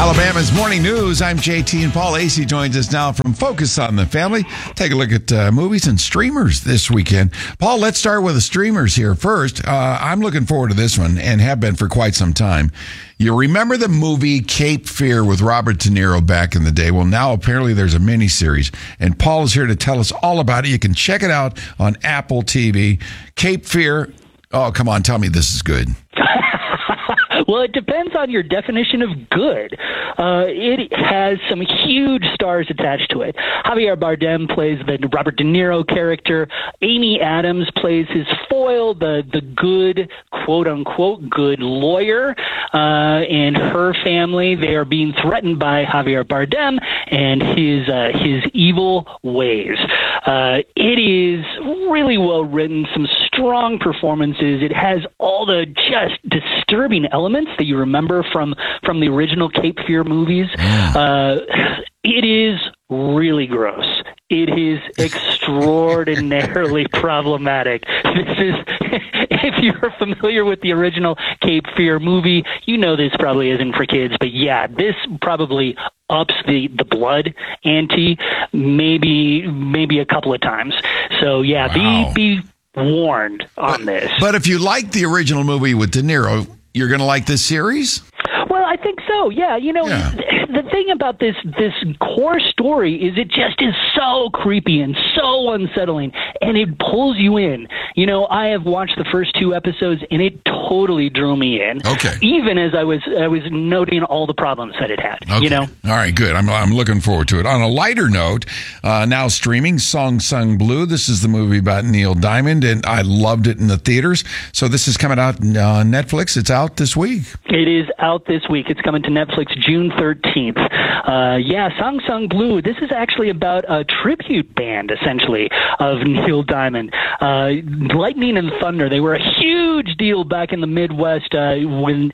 Alabama's Morning News. I'm JT, and Paul Asay joins us now from Focus on the Family. Take a look at movies and streamers this weekend. Paul, let's start with the streamers here first. I'm looking forward to this one and have been for quite some time. You remember the movie Cape Fear with Robert De Niro back in the day? Well, now apparently there's a miniseries, and Paul is here to tell us all about it. You can check it out on Apple TV. Cape Fear. Oh, come on, tell me this is good. Well, it depends on your definition of good. It has some huge stars attached to it. Javier Bardem plays the Robert De Niro character. Amy Adams plays his foil, the good, quote-unquote, good lawyer. And her family, they are being threatened by Javier Bardem and his evil ways. It is really well written, some strong performances. It has all the just disturbing elements that you remember from the original Cape Fear movies. It is really gross. It is extraordinarily problematic. If you're familiar with the original Cape Fear movie, you know this probably isn't for kids, but yeah, this probably ups the blood ante maybe a couple of times. So yeah, wow. be warned on this. But if you like the original movie with De Niro, you're going to like this series? Well, I think so. Yeah. The thing about this core story is it just is so creepy and so unsettling, and it pulls you in. I have watched the first 2 episodes, and it totally drew me in. Okay. Even as I was noting all the problems that it had. Okay. All right, good. I'm looking forward to it. On a lighter note, now streaming, Song Sung Blue. This is the movie about Neil Diamond, and I loved it in the theaters. So this is coming out on Netflix. It's out this week. It is out this week. It's coming to Netflix June 13th. Song Sung Blue. This is actually about a tribute band, essentially, of Neil Diamond. Lightning and Thunder. They were a huge deal back in the Midwest when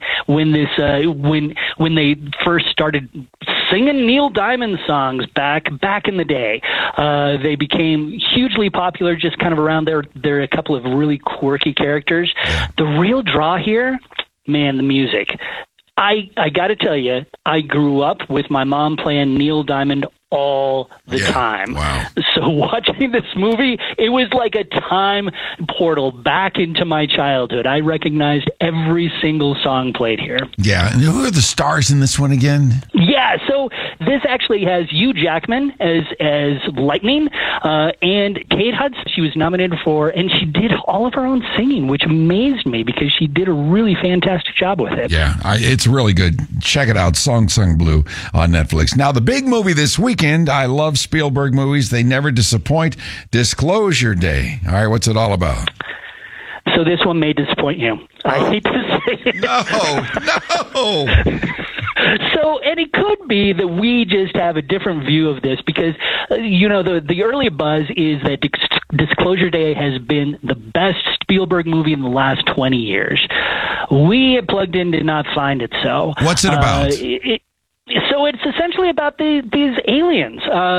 they first started singing Neil Diamond songs back in the day. They became hugely popular just kind of around there. They're a couple of really quirky characters. The real draw here, man, the music. I got to tell you, I grew up with my mom playing Neil Diamond all the time. Wow. So watching this movie, it was like a time portal back into my childhood. I recognized every single song played here. Yeah. And who are the stars in this one again? Yeah. So this actually has Hugh Jackman as Lightning, and Kate Hudson. She was nominated for, and she did all of her own singing, which amazed me because she did a really fantastic job with it. Yeah. It's really good. Check it out. Song Sung Blue on Netflix. Now, the big movie this weekend, I love Spielberg movies. They never disappoint. Disclosure Day. All right, what's it all about? So this one may disappoint you. I hate to say it. No. So, and it could be that we just have a different view of this because, the early buzz is that Disclosure Day has been the best Spielberg movie in the last 20 years. We at Plugged In did not find it so. What's it about? So it's essentially about these aliens.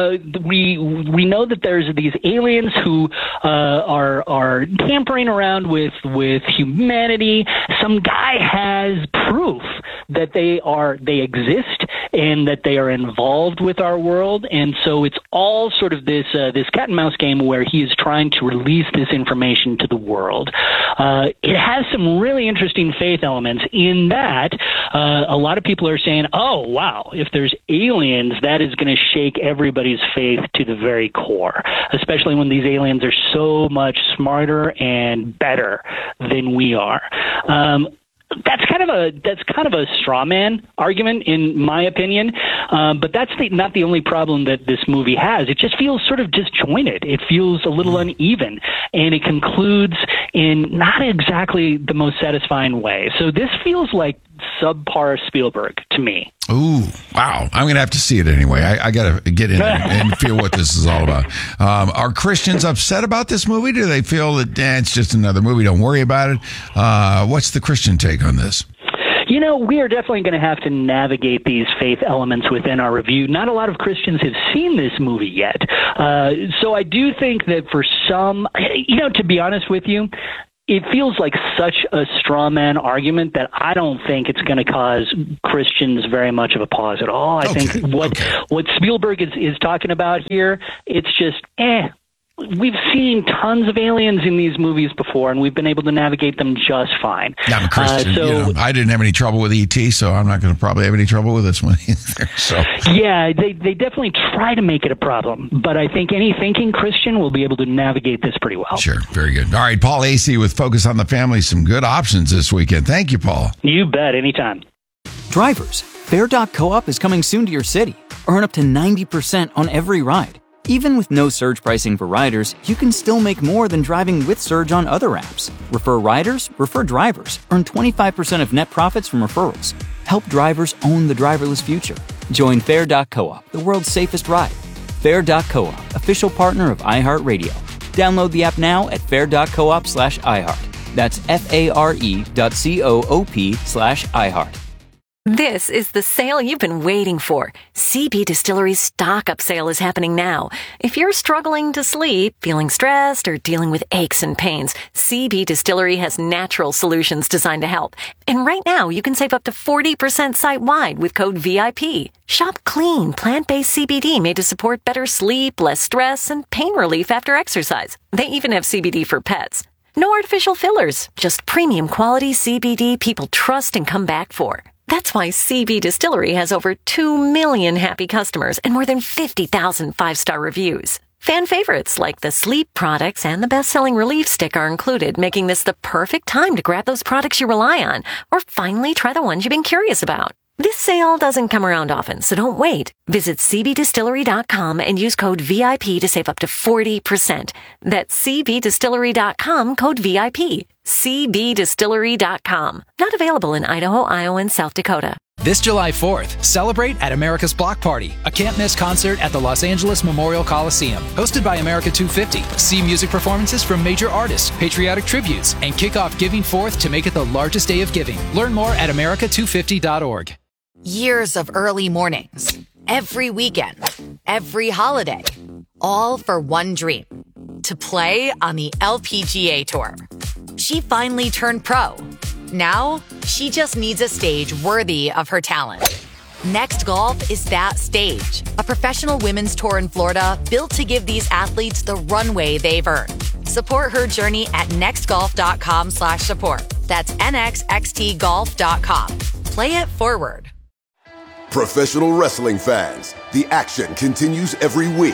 We know that there's these aliens who are tampering around with humanity. Some guy has proof that they exist and that they are involved with our world, and so it's all sort of this cat and mouse game where he is trying to release this information to the world. It has some really interesting faith elements in that a lot of people are saying, oh, wow, if there's aliens, that is going to shake everybody's faith to the very core, especially when these aliens are so much smarter and better than we are. That's kind of a straw man argument, in my opinion. But that's not the only problem that this movie has. It just feels sort of disjointed. It feels a little uneven, and it concludes in not exactly the most satisfying way. So this feels like subpar Spielberg to me. Ooh, wow. I'm going to have to see it anyway. I got to get in and feel what this is all about. Are Christians upset about this movie? Do they feel that it's just another movie, don't worry about it? What's the Christian take on this? We are definitely going to have to navigate these faith elements within our review. Not a lot of Christians have seen this movie yet. So I do think that for some, to be honest with you, it feels like such a straw man argument that I don't think it's going to cause Christians very much of a pause at all. I think what Spielberg is talking about here, it's just, we've seen tons of aliens in these movies before, and we've been able to navigate them just fine. I'm a Christian. I didn't have any trouble with E.T., so I'm not going to probably have any trouble with this one either. So. Yeah, they definitely try to make it a problem, but I think any thinking Christian will be able to navigate this pretty well. Sure, very good. All right, Paul Asay with Focus on the Family. Some good options this weekend. Thank you, Paul. You bet, anytime. Drivers, Fare.coop is coming soon to your city. Earn up to 90% on every ride. Even with no surge pricing for riders, you can still make more than driving with surge on other apps. Refer riders, refer drivers. Earn 25% of net profits from referrals. Help drivers own the driverless future. Join Fare.coop, the world's safest ride. Fare.coop, official partner of iHeartRadio. Download the app now at fare.coop/iHeart. That's FARE.coop/iHeart. This is the sale you've been waiting for. CB Distillery's Stock Up sale is happening now. If you're struggling to sleep, feeling stressed, or dealing with aches and pains, CB Distillery has natural solutions designed to help. And right now, you can save up to 40% site-wide with code VIP. Shop clean, plant-based CBD made to support better sleep, less stress, and pain relief after exercise. They even have CBD for pets. No artificial fillers, just premium quality CBD people trust and come back for. That's why CB Distillery has over 2 million happy customers and more than 50,000 five-star reviews. Fan favorites like the sleep products and the best-selling relief stick are included, making this the perfect time to grab those products you rely on or finally try the ones you've been curious about. This sale doesn't come around often, so don't wait. Visit cbdistillery.com and use code VIP to save up to 40%. That's cbdistillery.com, code VIP. cbdistillery.com. Not available in Idaho, Iowa, and South Dakota. This July 4th, celebrate at America's Block Party, a can't-miss concert at the Los Angeles Memorial Coliseum. Hosted by America 250. See music performances from major artists, patriotic tributes, and kick off Giving Forth to make it the largest day of giving. Learn more at america250.org. Years of early mornings, every weekend, every holiday, all for one dream, to play on the LPGA Tour. She finally turned pro. Now, she just needs a stage worthy of her talent. Next Golf is that stage, a professional women's tour in Florida built to give these athletes the runway they've earned. Support her journey at nextgolf.com/support. That's nxxtgolf.com. Play it forward. Professional wrestling fans, the action continues every week.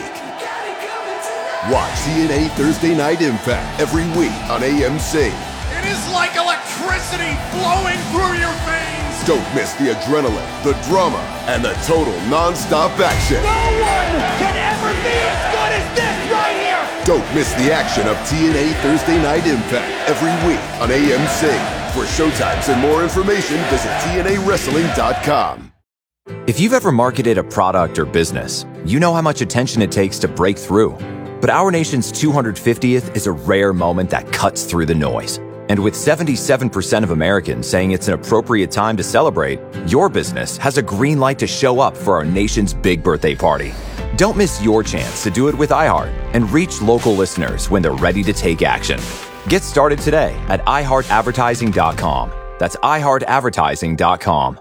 Watch TNA Thursday Night Impact every week on AMC. It is like electricity flowing through your veins. Don't miss the adrenaline, the drama, and the total non-stop action. No one can ever be as good as this right here. Don't miss the action of TNA Thursday Night Impact every week on AMC. For showtimes and more information, visit TNAWrestling.com. If you've ever marketed a product or business, you know how much attention it takes to break through. But our nation's 250th is a rare moment that cuts through the noise. And with 77% of Americans saying it's an appropriate time to celebrate, your business has a green light to show up for our nation's big birthday party. Don't miss your chance to do it with iHeart and reach local listeners when they're ready to take action. Get started today at iHeartAdvertising.com. That's iHeartAdvertising.com.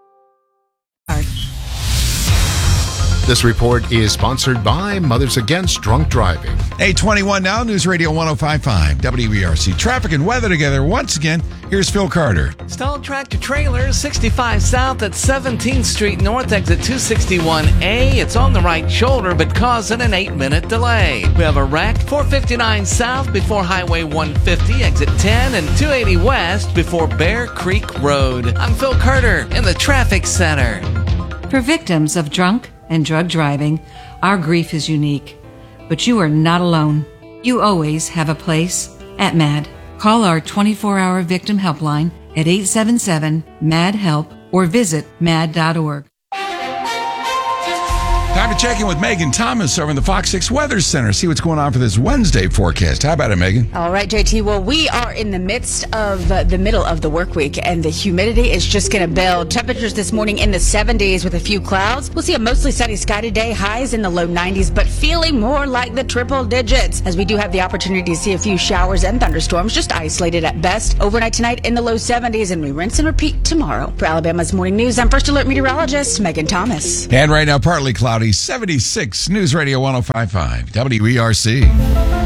This report is sponsored by Mothers Against Drunk Driving. 8:21 now, News Radio 105.5, WBRC. Traffic and weather together once again. Here's Phil Carter. Stalled tractor trailers, 65 south at 17th Street North, exit 261A. It's on the right shoulder, but causing an 8-minute delay. We have a wreck, 459 south before Highway 150, exit 10, and 280 west before Bear Creek Road. I'm Phil Carter in the Traffic Center. For victims of drunk and drug driving, our grief is unique. But you are not alone. You always have a place at MAD. Call our 24-hour victim helpline at 877-MAD-HELP or visit mad.org. Time Time to check in with Megan Thomas over in the Fox 6 Weather Center. See what's going on for this Wednesday forecast. How about it, Megan? All right, JT. Well, we are in the midst of the middle of the work week, and the humidity is just going to build. Temperatures this morning in the 70s with a few clouds. We'll see a mostly sunny sky today, highs in the low 90s, but feeling more like the triple digits, as we do have the opportunity to see a few showers and thunderstorms, just isolated at best. Overnight tonight in the low 70s, and we rinse and repeat tomorrow. For Alabama's Morning News, I'm First Alert meteorologist Megan Thomas. And right now, partly cloudy, 76, News Radio 105.5, WERC.